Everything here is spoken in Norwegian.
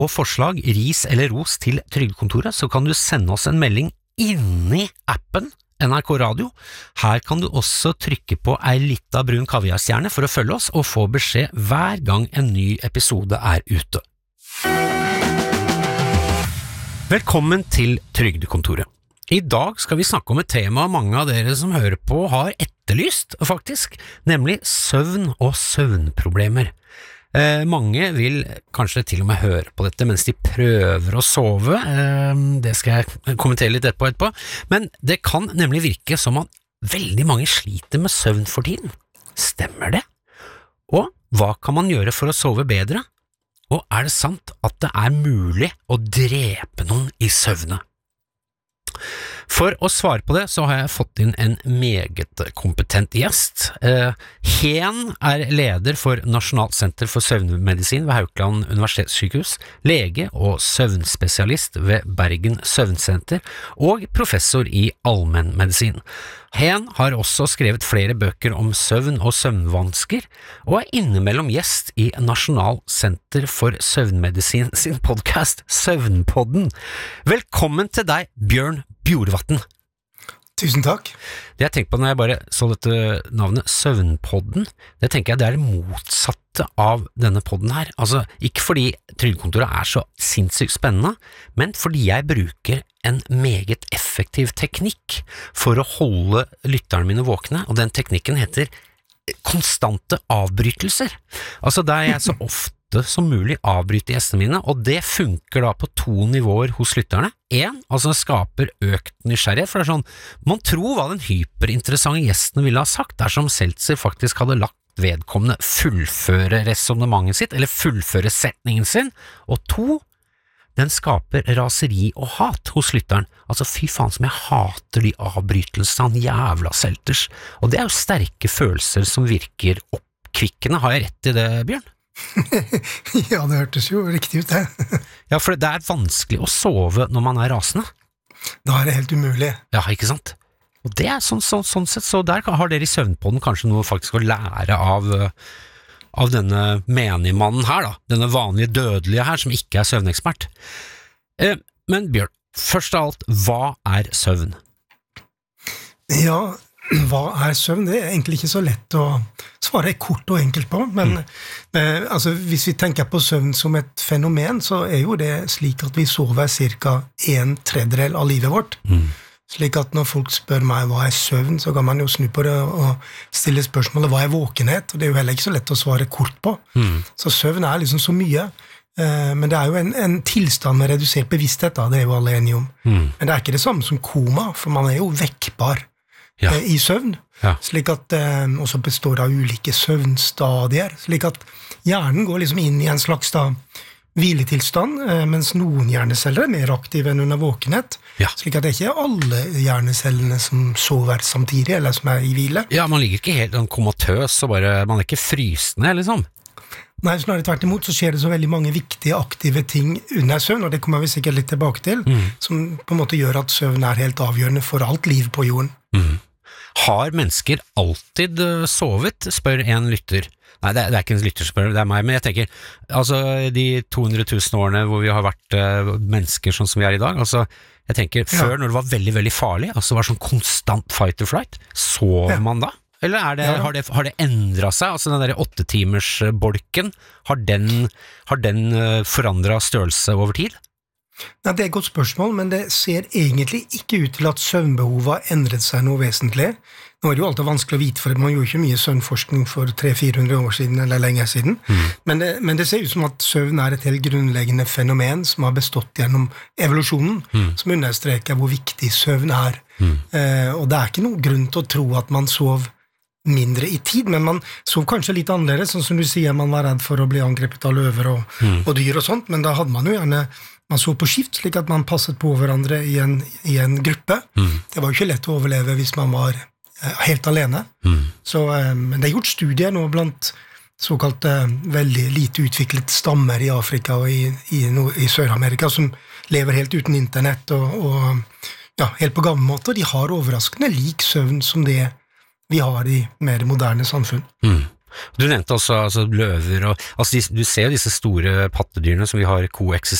og forslag, ris eller ros til Trygdekontoret, så kan du sende oss en melding inni appen NRK Radio. Her kan du også trykke på ei lita brun kaviarstjerne for å følge oss og få beskjed hver gang en ny episode ute. Velkommen til Trygdekontoret. I dag skal vi snakke om et tema mange av dere som hører på har etterlyst, faktisk, nemlig søvn og søvnproblemer. Mange vil kanskje til og med høre på dette mens de prøver å sove, det skal jeg kommentere litt etterpå, men det kan nemlig virke som at veldig mange sliter med søvn for tiden. Stemmer det? Og hva kan man gjøre for å sove bedre? Og det sant at det mulig å drepe noen i søvne? For å svare på det så har jeg fått inn en meget kompetent gjest. Hen leder for Nasjonalt senter for søvnmedisin ved Haukeland universitetssykehus, lege og søvnspesialist ved Bergen søvnsenter og professor i allmennmedisin. Hen har også skrevet flere bøker om søvn og søvnvansker, og innimellom gjest i Nasjonalt senter for søvnmedisin sin podcast Søvnpodden. Velkommen til deg, Bjørn Bjorvatn. Tusen takk. Det jeg tenkte på når jeg bare så dette navnet, Søvnpodden, det tenker jeg det det motsatte av denne podden her. Altså, ikke fordi Trygdekontoret så sinnssykt spennende, men fordi jeg bruker en meget effektiv teknikk for å holde lytterne mine våkne, og den teknikken heter konstante avbrytelser. Altså, der jeg så ofte som mulig avbryter gjestene mine, og det funker da på 2 nivåer hos lytterne. 1, altså skaper økt nysgjerrighet, for det sånn, man tror hva den hyperinteressante gjesten ville ha sagt, dersom Seltzer faktisk hadde lagt vedkommende fullføre resonemanget sitt, eller fullføre setningen sin, og 2, den skaper raseri og hat hos lytteren. Altså, fy faen som jeg hater de avbrytelsene, han jævla Selters. Og det jo sterke følelser som virker oppkvikkende. Har jeg rett i det, Bjørn? Ja, det hørtes jo riktig ut, det. Ja, for det vanskelig å sove når man rasende. Da det helt umulig. Ja, ikke sant? Og det sånn sett, så der har dere i Søvnpodden kanskje noe faktisk å lære av denne menige mannen her da, denne vanlige dødelige her, som ikke søvnekspert. Men Bjørn, først av alt, hva søvn? Ja, hva søvn? Det egentlig ikke så lett å svare kort og enkelt på, men altså, hvis vi tenker på søvn som et fenomen, så jo det slik at vi sover cirka 1/3 av livet vårt. Slik at når folk spør meg hva søvn, så kan man jo snu på det og stille spørsmålet hva våkenhet, og det jo heller ikke så lett å svare kort på. Så søvn liksom så mye, men det jo en tilstand med redusert bevissthet, da, det jo alle enige om. Men det ikke det samme som koma, for man jo vekkbar i søvn, slik at det også består av ulike søvnstadier, slik at hjernen går liksom inn i en slags da hviletilstand, mens noen hjerneceller mer aktive enn under våkenhet, slik at det ikke alle hjernecellene som sover samtidig, eller som i hvile. Ja, man ligger ikke helt komatøs, og bare, man ikke frysende, liksom. Nei, snarere tvert imot, så skjer det så veldig mange viktige, aktive ting under søvn, og det kommer vi sikkert litt tilbake til, som på en måte gjør at søvn helt avgjørende for alt liv på jorden. Har mennesker alltid sovet, spør en lytter. Nei, det ikke en lytterspør, det meg, men jeg tenker, altså de 200 000 årene hvor vi har vært mennesker sånn som vi i dag, altså jeg tenker, før når det var veldig, veldig farlig, altså var sånn konstant fight or flight, sov man da? Eller har det endret seg, altså den der 8-timers-bolken, har den forandret størrelse over tid? Nei, det et godt spørsmål, men det ser egentlig ikke ut til at søvnbehovet har endret seg noe vesentlig. Nå det jo alltid vanskelig å vite, for man gjorde ikke mye søvnforskning for 300-400 år siden, eller lenger siden. Men det ser ut som at søvn et helt grunnleggende fenomen som har bestått gjennom evolusjonen, som understreker hvor viktig søvn Og det ikke noen grunn til å tro at man sov mindre i tid, men man sov kanskje litt annerledes, sånn som du sier, man var redd for å bli angrepet av løver og dyr og sånt, men da hadde man jo gjerne man så på skift, slik at man passet på hverandre i en gruppe. Det var jo ikke lett å overleve hvis man var helt alene. Så, men det gjort studier nå blant såkalte veldig lite utviklet stammer i Afrika og i Sør-Amerika, som lever helt uten internett og helt på gammel måte, og de har overraskende lik søvn som det vi har i mer moderne samfunn. Du nevnte også altså, løver og altså, du ser jo disse store pattedyrene som vi har